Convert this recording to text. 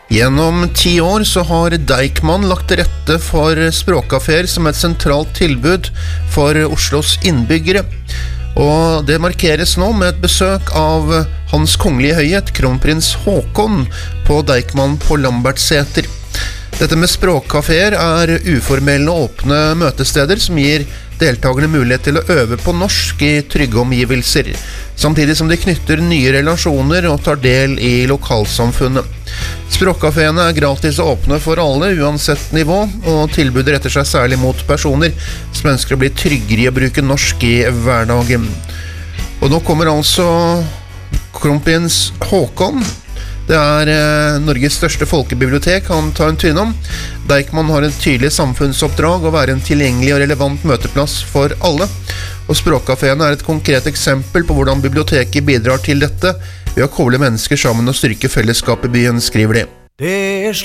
Gjennom 10 år så har Deichman lagt til rette for språkkaféer som et sentralt tilbud for Oslos innbyggere. Og det markeres nå med et besøk av Hans Kongelige Høyhet, kronprins Håkon, på Deichman på Lambertseter. Dette med språkkaféer er uformelle og åpne møtesteder som gir deltakerne mulighet til å øve på norsk i trygge omgivelser, samtidig som de knytter nye relasjoner og tar del i lokalsamfunnet. Språkkaféene er gratis og åpne for alle, uansett nivå, og tilbudet retter seg særlig mot personer som ønsker å bli tryggere i å bruke norsk i hverdagen. Og nå kommer altså kronprins Håkon. Det er Norges største folkebibliotek han tar en tur innom. Deichman har en tydelig samfunnsoppdrag å være en tilgjengelig og relevant møteplass for alle. Og språkkaféene er et konkret eksempel på hvordan biblioteket bidrar til dette ved å koble mennesker sammen og styrke fellesskapet i byen, skriver de. Det